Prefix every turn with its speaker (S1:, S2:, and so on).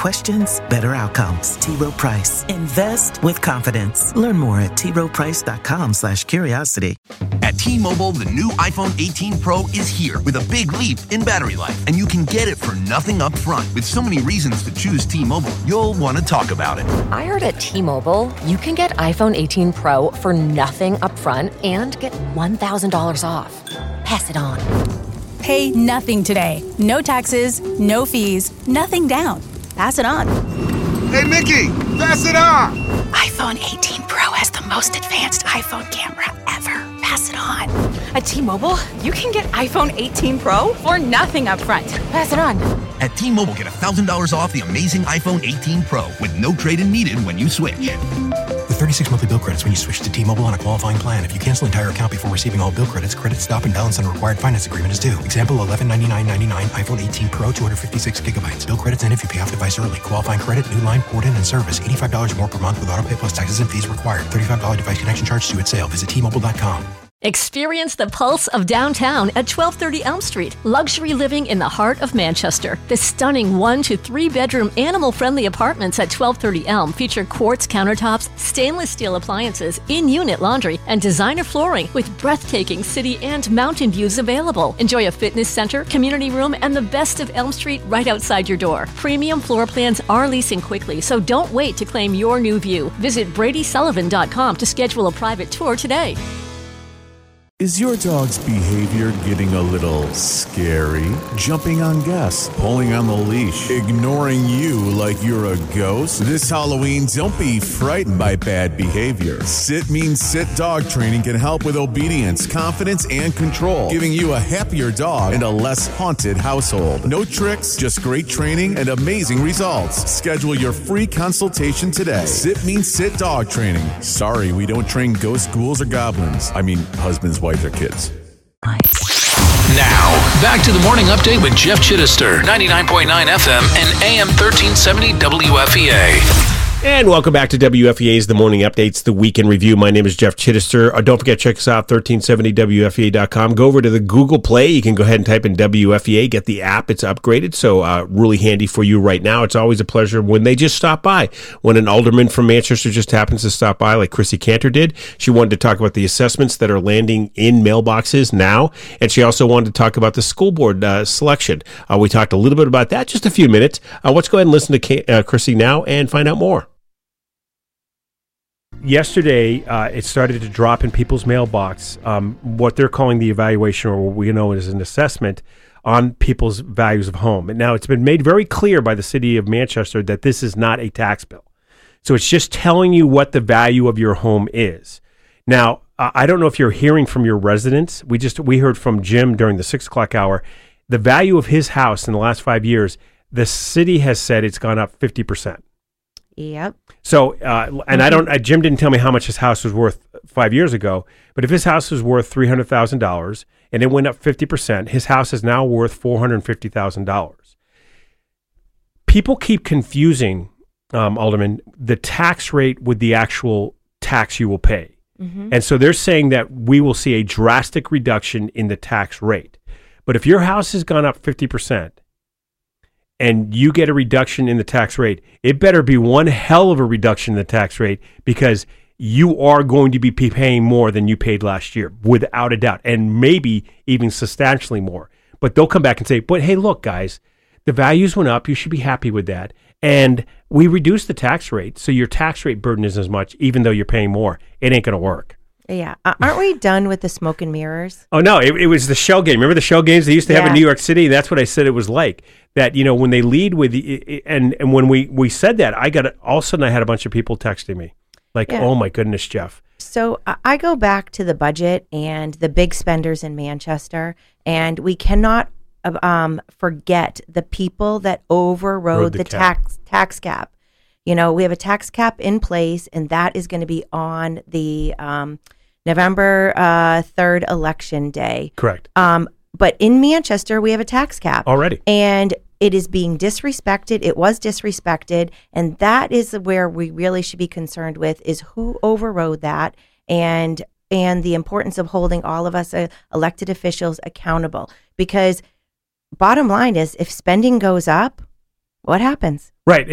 S1: questions, better outcomes. T. Rowe Price. Invest with confidence. Learn more at troweprice.com/curiosity.
S2: At T-Mobile, the new iPhone 18 Pro is here with a big leap in battery life, and you can get it for nothing up front. With so many reasons to choose T-Mobile, you'll want to talk about it.
S3: I heard at T-Mobile, you can get iPhone 18 Pro for nothing up front and get $1,000 off. Pass it on.
S4: Pay nothing today. No taxes, no fees, nothing down. Pass it on.
S5: Hey, Mickey, pass it on.
S4: iPhone 18 Pro has the most advanced iPhone camera ever. Pass it on.
S6: At T-Mobile, you can get iPhone 18 Pro for nothing up front. Pass it on.
S2: At T-Mobile, get $1,000 off the amazing iPhone 18 Pro with no trade-in needed when you switch.
S7: With 36 monthly bill credits when you switch to T-Mobile on a qualifying plan. If you cancel entire account before receiving all bill credits, credit stop and balance on a required finance agreement is due. Example, $1199.99 iPhone 18 Pro, 256 gigabytes. Bill credits end if you pay off device early. Qualifying credit, new line, port in, and service. $85 more per month with auto pay plus taxes and fees required. $35 device connection charge due at sale. Visit T-Mobile.com.
S8: Experience the pulse of downtown at 1230 Elm Street. Luxury living in the heart of Manchester. The stunning 1 to 3 bedroom animal-friendly apartments at 1230 Elm feature quartz countertops, stainless steel appliances, in-unit laundry, and designer flooring with breathtaking city and mountain views available. Enjoy a fitness center, community room, and the best of Elm Street right outside your door. Premium floor plans are leasing quickly, so don't wait to claim your new view. Visit BradySullivan.com to schedule a private tour today.
S9: Is your dog's behavior getting a little scary? Jumping on guests, pulling on the leash, ignoring you like you're a ghost? This Halloween, don't be frightened by bad behavior. Sit Means Sit Dog Training can help with obedience, confidence, and control, giving you a happier dog and a less haunted household. No tricks, just great training and amazing results. Schedule your free consultation today. Sit Means Sit Dog Training. Sorry, we don't train ghosts, ghouls, or goblins. I mean, husbands, wives, or kids.
S10: Now, back to the morning update with Jeff Chittister, 99.9 FM and AM 1370 WFEA.
S11: And welcome back to WFEA's The Morning Updates, the Weekend Review. My name is Jeff Chittister. Don't forget, check us out, 1370WFEA.com. Go over to the Google Play. You can go ahead and type in WFEA. Get the app. It's upgraded, so really handy for you right now. It's always a pleasure when they just stop by. When an alderman from Manchester just happens to stop by, like Chrissy Cantor did, she wanted to talk about the assessments that are landing in mailboxes now, and she also wanted to talk about the school board selection. We talked a little bit about that, just a few minutes. Let's go ahead and listen to Chrissy now and find out more. Yesterday, it started to drop in people's mailbox, what they're calling the evaluation, or what we know as an assessment, on people's values of home. And now it's been made very clear by the city of Manchester that this is not a tax bill. So it's just telling you what the value of your home is. Now, I don't know if you're hearing from your residents. We heard from Jim during the 6 o'clock hour. The value of his house in the last 5 years, the city has said it's gone up 50%.
S12: Yep.
S11: So, and Jim didn't tell me how much his house was worth 5 years ago, but if his house was worth $300,000 and it went up 50%, his house is now worth $450,000. People keep confusing, Alderman, the tax rate with the actual tax you will pay. Mm-hmm. And so they're saying that we will see a drastic reduction in the tax rate. But if your house has gone up 50%, and you get a reduction in the tax rate, it better be one hell of a reduction in the tax rate, because you are going to be paying more than you paid last year, without a doubt, and maybe even substantially more. But they'll come back and say, but hey, look, guys, the values went up. You should be happy with that. And we reduced the tax rate, so your tax rate burden isn't as much, even though you're paying more. It ain't going to work.
S12: Yeah. Aren't we done with the smoke and mirrors?
S11: Oh, no. It was the shell game. Remember the shell games they used to have in New York City? That's what I said it was like. That, when they lead with and when we said that, all of a sudden I had a bunch of people texting me. Like, oh, my goodness, Jeff.
S12: So I go back to the budget and the big spenders in Manchester, and we cannot forget the people that overrode the tax cap. We have a tax cap in place, and that is going to be on the November 3rd election day.
S11: Correct.
S12: But in Manchester, we have a tax cap
S11: already, and
S12: it is being disrespected. It was disrespected, and that is where we really should be concerned with, is who overrode that, and the importance of holding all of us elected officials accountable. Because bottom line is, if spending goes up, what happens?
S11: Right.